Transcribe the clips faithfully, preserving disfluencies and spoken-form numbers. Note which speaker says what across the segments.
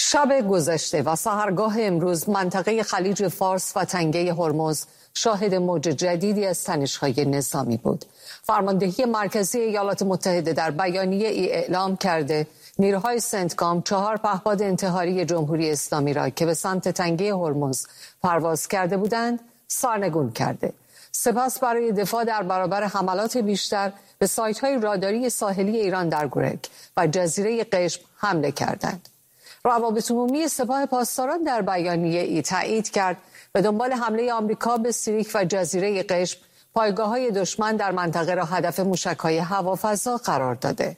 Speaker 1: شب گذشته و سحرگاه امروز منطقه خلیج فارس و تنگه هرمز شاهد موج جدیدی از تنش‌های نظامی بود. فرماندهی مرکزی ایالات متحده در بیانیه ای اعلام کرده نیروهای سنتکام چهار پهپاد انتحاری جمهوری اسلامی را که به سمت تنگه هرمز پرواز کرده بودند سرنگون کرده. سپس برای دفاع در برابر حملات بیشتر به سایت‌های راداری ساحلی ایران در گرگ و جزیره قشم حمله کردند. روابط عمومی سپاه پاسداران در بیانیه ای تایید کرد به دنبال حمله آمریکا به سیریک و جزیره قشم پایگاه‌های دشمن در منطقه را هدف موشک‌های هوافضا قرار داده.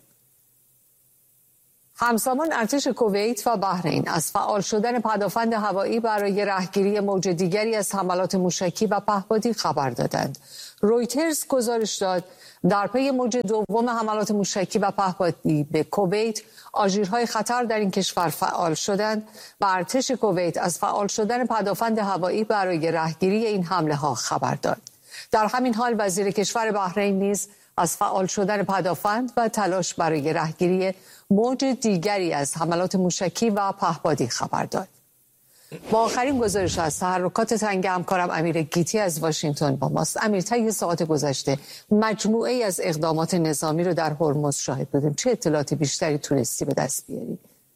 Speaker 1: همزمان ارتش کویت و بحرین از فعال شدن پدافند هوایی برای رهگیری موج دیگری از حملات موشکی و پهپادی خبر دادند. رویترز گزارش داد در پی موج دوم حملات موشکی و پهپادی به کویت آژیرهای خطر در این کشور فعال شدند و ارتش کویت از فعال شدن پدافند هوایی برای رهگیری این حمله ها خبر داد. در همین حال وزیر کشور بحرین نیز از فعال شدن پدافند و تلاش برای رهگیری موج دیگری از حملات موشکی و پهپادی خبر داد. با آخرین گزارش از تحرکات تنگه همکارم امیر گیتی از واشنگتن با ماست. امیر، طی ساعات گذشته مجموعه از اقدامات نظامی رو در هرمز شاهد بودیم. چه اطلاعات بیشتری تونستی به دست بیاری؟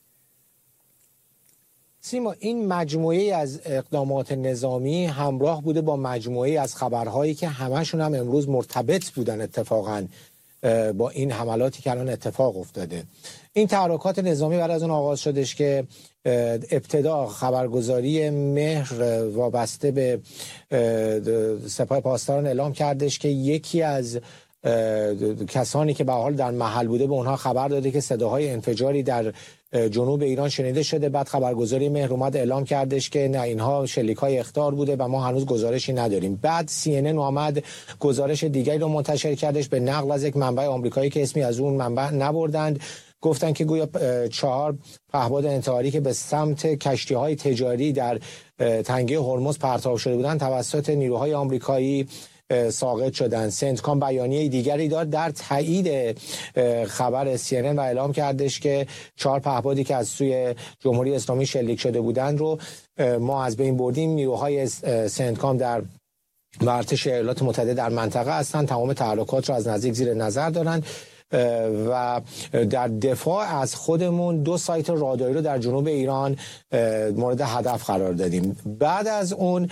Speaker 2: سیما، این مجموعه از اقدامات نظامی همراه بوده با مجموعه از خبرهایی که همشون هم امروز مرتبط بودن اتفاقاً با این حملاتی که الان اتفاق افتاده. این تحرکات نظامی بعد از اون آغاز شدش که ابتدا خبرگزاری مهر وابسته به سپاه پاسداران اعلام کردش که یکی از کسانی که به حال در محل بوده به اونها خبر داده که صداهای انفجاری در جنوب ایران شنیده شده. بعد خبرگزاری مهر اومد اعلام کردش که نه، اینها شلیک‌های اخطار بوده و ما هنوز گزارشی نداریم. بعد سی ان ان اومد گزارش دیگری رو منتشر کردش به نقل از یک منبع آمریکایی که اسمی از اون منبع نبردند. گفتن که گویا چهار پهپاد انتحاری که به سمت کشتی‌های تجاری در تنگه هرمز پرتاب شده بودند توسط نیروهای آمریکایی ساقط شدن. سنتکام بیانیه دیگری داد در تایید خبر سی ان ان و اعلام کردش که چهار پهپادی که از سوی جمهوری اسلامی شلیک شده بودند رو ما از بین بردیم. نیروهای سنتکام در و ارتش ایالات متحده در منطقه هستند، تمام تحرکات را از نزدیک زیر نظر دارند و در دفاع از خودمون دو سایت راداری رو در جنوب ایران مورد هدف قرار دادیم. بعد از اون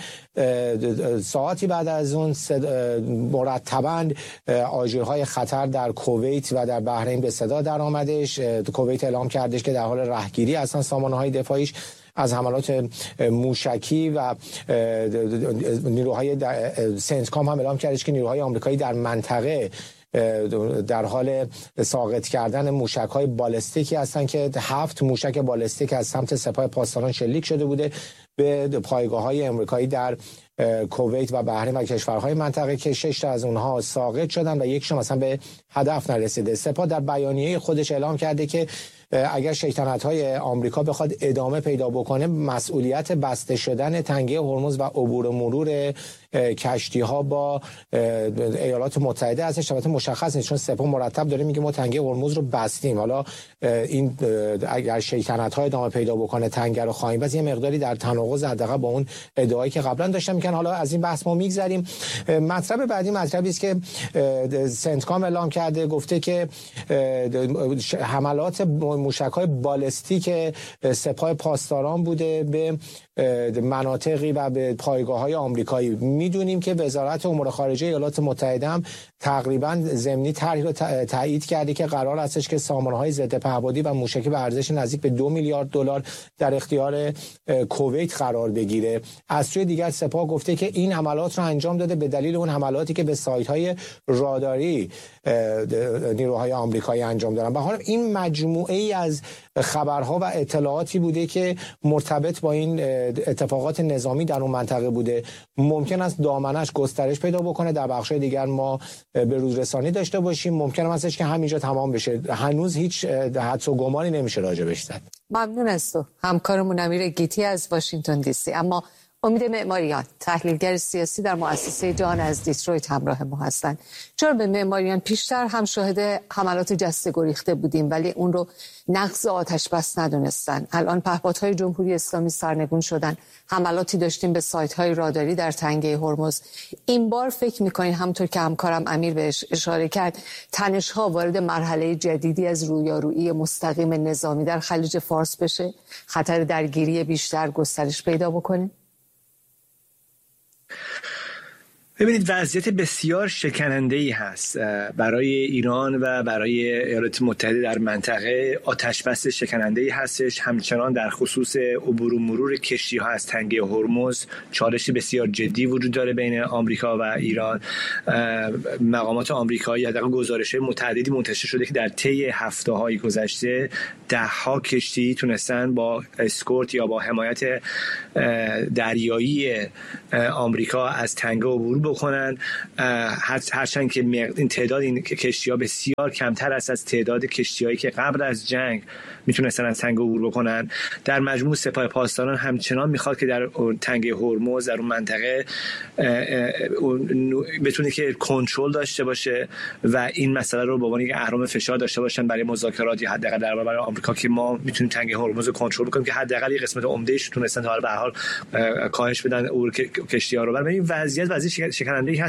Speaker 2: ساعتی بعد از اون مرتباً آژیرهای خطر در کویت و در بحرین به صدا در آمدش. کویت اعلام کردش که در حال رهگیری هستن سامانه‌های دفاعیش از حملات موشکی و نیروهای سنتکام هم اعلام کردش که نیروهای آمریکایی در منطقه در حال ساقط کردن موشک‌های بالستیکی هستند که هفت موشک بالستیک از سمت سپاه پاسداران شلیک شده بوده به پایگاه‌های آمریکایی در کویت و بحرین و کشورهای منطقه که شش تا از اونها ساقط شدن و یکیشون مثلا به هدف نرسیده. سپاه در بیانیه خودش اعلام کرده که اگر شیطنت‌های آمریکا بخواد ادامه پیدا بکنه مسئولیت بسته شدن تنگه هرمز و عبور و مرور کشتی‌ها با ایالات متحده هستش. البته مشخص نیست چون سپاه مرتب داره میگه ما تنگه هرمز رو بستیم. حالا این اگر شیطنت‌ها ادامه پیدا بکنه تنگه رو خواهیم بس، یه مقداری در تناقض حداقل با اون ادعایی که قبلا داشتن میگن. حالا از این بحث ما میگذریم. مطلب بعدی مطلبی است که سنتکام اعلام کرده، گفته که حملات موشک‌های بالستیک سپاه پاسداران بوده به مناطقی و به پایگاه‌های آمریکایی. میدونیم که وزارت امور خارجه ایالات متحده هم تقریبا ضمنی طرحی رو تایید کرده که قرار هستش که سامانه‌های ضد پهپادی و موشکی به ارزش نزدیک به دو میلیارد دلار در اختیار کویت قرار بگیره. از سوی دیگر سپاه گفته که این حملات رو انجام داده به دلیل اون حملاتی که به سایت‌های راداری نیروهای آمریکایی انجام دادن. به هر حال این مجموعه ای از خبرها و اطلاعاتی بوده که مرتبط با این اتفاقات نظامی در اون منطقه بوده. ممکن است دامنش گسترش پیدا بکنه، در بخش‌های دیگر ما به روز رسانی داشته باشیم. ممکن است که همینجا تمام بشه. هنوز هیچ حدس و گمانی نمیشه راجع بهش زد.
Speaker 1: ممنون از تو همکارمون امیر گیتی از واشنگتن دی سی. اما امید معماریان، تحلیلگر سیاسی در مؤسسه جان از دیترویت همراه ما هستند. چرا به معماریان پیشتر هم شاهد حملات جسته گریخته بودیم ولی اون رو نقض آتش بس ندونستن. الان پهپادهای جمهوری اسلامی سرنگون شدن. حملاتی داشتیم به سایت‌های راداری در تنگه هرمز. این بار فکر می‌کنین همونطور که همکارم امیر بهش اشاره کرد، تنش‌ها وارد مرحله جدیدی از رویارویی مستقیم نظامی در خلیج فارس بشه؟ خطر درگیری بیشتر گسترش پیدا بکنه؟
Speaker 3: ببینید وضعیت بسیار شکننده‌ای هست برای ایران و برای ایالات متحده در منطقه. آتش بس شکننده‌ای هستش، همچنان در خصوص عبور و مرور کشتی‌ها از تنگه هرمز چالش بسیار جدی وجود داره بین آمریکا و ایران. مقامات آمریکایی حداقل گزارش‌های متعددی منتشر شده که در طی هفته‌های گذشته ده‌ها کشتی تونستن با اسکورت یا با حمایت دریایی آمریکا از تنگه عبور بکنن، هرچند که این تعداد این کشتی‌ها بسیار کمتر است از تعداد کشتی‌هایی که قبل از جنگ میتونستن از تنگه عبور بکنن. در مجموع سپاه پاسداران همچنان میخواد که در تنگه هرمز در اون منطقه بتونه که کنترل داشته باشه و این مسئله رو به عنوان یک اهرم فشار داشته باشن برای مذاکرات یا حداقل در برابر آمریکا که ما میتونیم تنگه هرمز رو کنترل بکنیم، که حداقل یه قسمت عمده‌اش تونستن تا به هر حال کاهش بدن عبور کشتی‌ها رو. برای این وضعیت وضعیت شکننده‌ای هست.